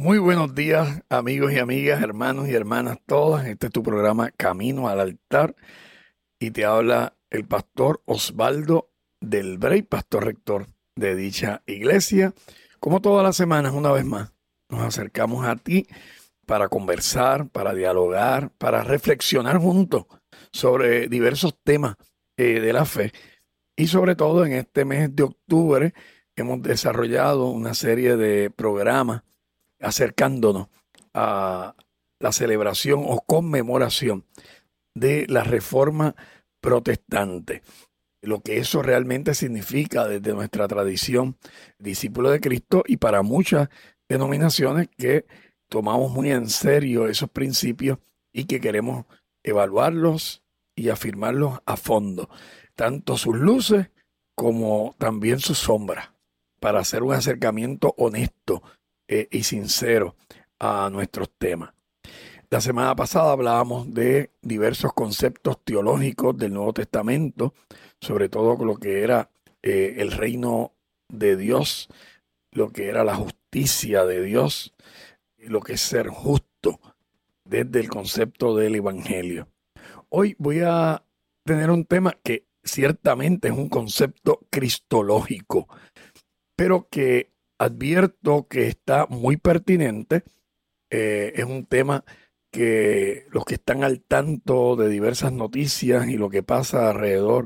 Muy buenos días, amigos y amigas, hermanos y hermanas todas. Este es tu programa Camino al Altar y te habla el pastor Osvaldo del Brey, pastor rector de dicha iglesia. Como todas las semanas, una vez más, nos acercamos a ti para conversar, para dialogar, para reflexionar juntos sobre diversos temas de la fe. Y sobre todo en este mes de octubre hemos desarrollado una serie de programas acercándonos a la celebración o conmemoración de la Reforma Protestante. Lo que eso realmente significa desde nuestra tradición, discípulo de Cristo, y para muchas denominaciones que tomamos muy en serio esos principios y que queremos evaluarlos y afirmarlos a fondo, tanto sus luces como también sus sombras, para hacer un acercamiento honesto y sincero a nuestros temas. La semana pasada hablábamos de diversos conceptos teológicos del Nuevo Testamento, sobre todo con lo que era el reino de Dios, lo que era la justicia de Dios, lo que es ser justo desde el concepto del Evangelio. Hoy voy a tener un tema que ciertamente es un concepto cristológico, pero que advierto que está muy pertinente. Es un tema que los que están al tanto de diversas noticias y lo que pasa alrededor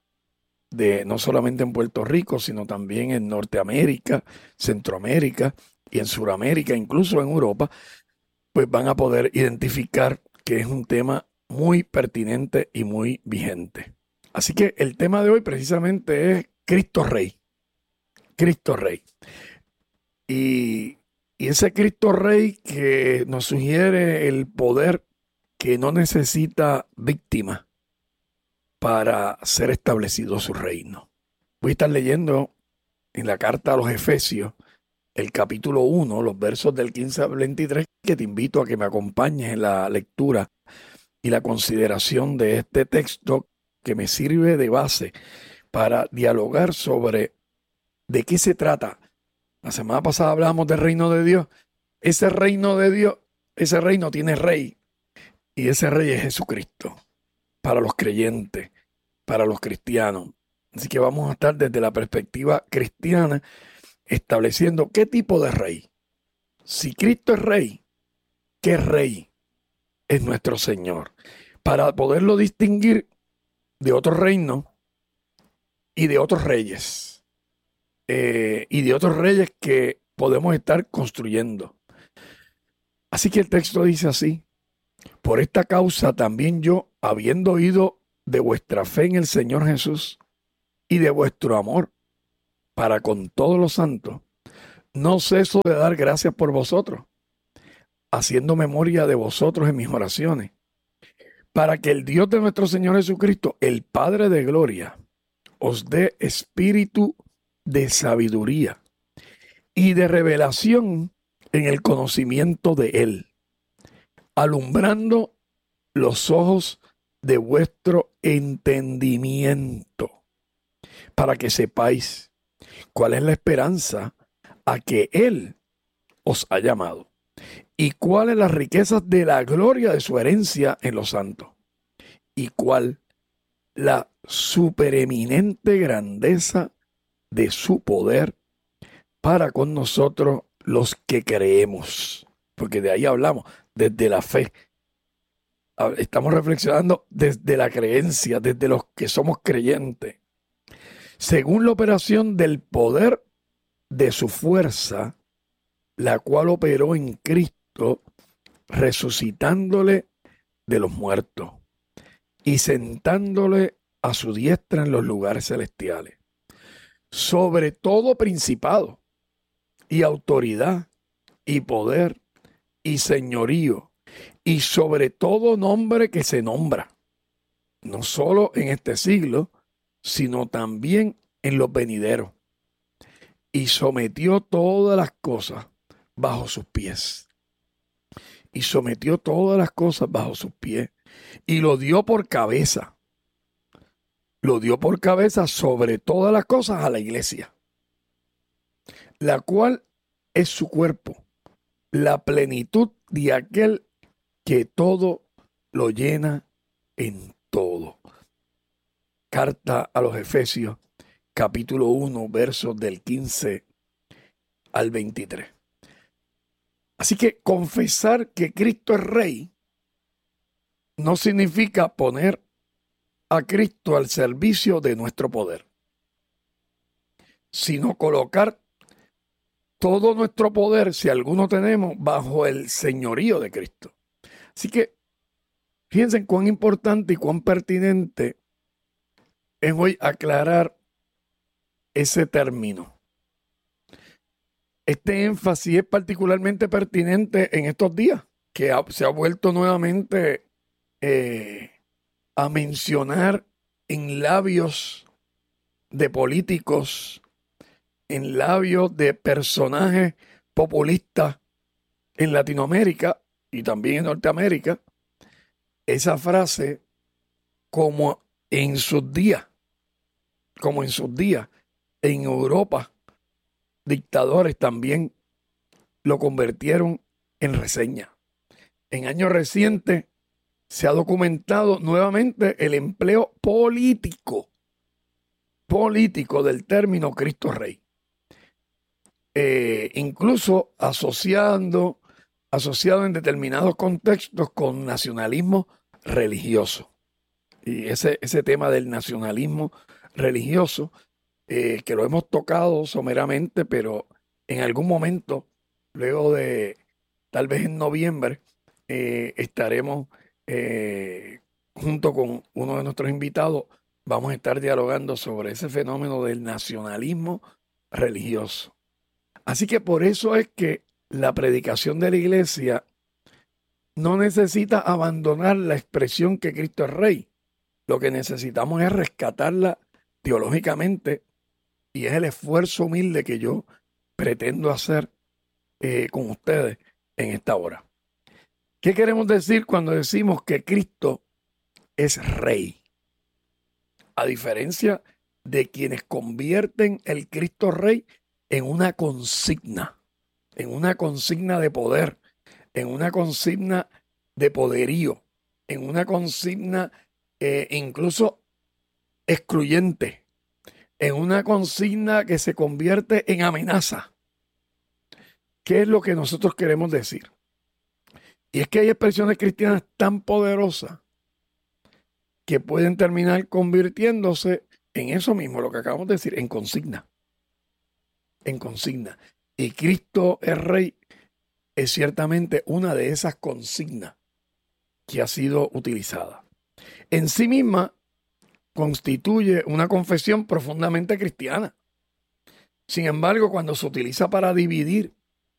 de no solamente en Puerto Rico, sino también en Norteamérica, Centroamérica y en Sudamérica, incluso en Europa, pues van a poder identificar que es un tema muy pertinente y muy vigente. Así que el tema de hoy precisamente es Cristo Rey. Cristo Rey. Y, y ese Cristo Rey que nos sugiere el poder que no necesita víctima para ser establecido su reino. Voy a estar leyendo en la carta a los Efesios, el capítulo 1, los versos del 15 al 23, que te invito a que me acompañes en la lectura y la consideración de este texto que me sirve de base para dialogar sobre de qué se trata. La semana pasada hablábamos del reino de Dios. Ese reino de Dios, ese reino tiene rey y ese rey es Jesucristo para los creyentes, para los cristianos. Así que vamos a estar desde la perspectiva cristiana estableciendo qué tipo de rey. Si Cristo es rey, ¿qué rey es nuestro Señor? Para poderlo distinguir de otros reinos y de otros reyes. Y de otros reyes que podemos estar construyendo. Así que el texto dice así: por esta causa también yo, habiendo oído de vuestra fe en el Señor Jesús y de vuestro amor para con todos los santos, no ceso de dar gracias por vosotros, haciendo memoria de vosotros en mis oraciones, para que el Dios de nuestro Señor Jesucristo, el Padre de gloria, os dé espíritu de sabiduría y de revelación en el conocimiento de Él, alumbrando los ojos de vuestro entendimiento, para que sepáis cuál es la esperanza a que Él os ha llamado y cuáles las riquezas de la gloria de su herencia en los santos y cuál la supereminente grandeza de su poder para con nosotros los que creemos, porque de ahí hablamos, desde la fe. Estamos reflexionando desde la creencia, desde los que somos creyentes, según la operación del poder de su fuerza, la cual operó en Cristo, resucitándole de los muertos y sentándole a su diestra en los lugares celestiales, sobre todo principado y autoridad y poder y señorío y sobre todo nombre que se nombra, no solo en este siglo, sino también en los venideros, y sometió todas las cosas bajo sus pies. Y sometió todas las cosas bajo sus pies y lo dio por cabeza. Lo dio por cabeza sobre todas las cosas a la iglesia, la cual es su cuerpo, la plenitud de aquel que todo lo llena en todo. Carta a los Efesios, capítulo 1, versos del 15 al 23. Así que confesar que Cristo es Rey no significa poner a Cristo al servicio de nuestro poder, sino colocar todo nuestro poder, si alguno tenemos, bajo el señorío de Cristo. Así que fíjense cuán importante y cuán pertinente es hoy aclarar ese término. Este énfasis es particularmente pertinente en estos días, que se ha vuelto nuevamente a mencionar en labios de políticos, en labios de personajes populistas en Latinoamérica y también en Norteamérica, esa frase como en sus días en Europa, dictadores también lo convirtieron en reseña. En años recientes se ha documentado nuevamente el empleo político del término Cristo Rey. Incluso asociado en determinados contextos con nacionalismo religioso. Y ese tema del nacionalismo religioso, que lo hemos tocado someramente, pero en algún momento, luego de tal vez en noviembre, estaremos junto con uno de nuestros invitados, vamos a estar dialogando sobre ese fenómeno del nacionalismo religioso. Así que por eso es que la predicación de la iglesia no necesita abandonar la expresión que Cristo es Rey. Lo que necesitamos es rescatarla teológicamente, y es el esfuerzo humilde que yo pretendo hacer con ustedes en esta hora. ¿Qué queremos decir cuando decimos que Cristo es Rey? A diferencia de quienes convierten el Cristo Rey en una consigna de poder, en una consigna de poderío, en una consigna incluso excluyente, en una consigna que se convierte en amenaza. ¿Qué es lo que nosotros queremos decir? Y es que hay expresiones cristianas tan poderosas que pueden terminar convirtiéndose en eso mismo, lo que acabamos de decir, en consigna. Y Cristo es Rey es ciertamente una de esas consignas que ha sido utilizada. En sí misma constituye una confesión profundamente cristiana. Sin embargo, cuando se utiliza para dividir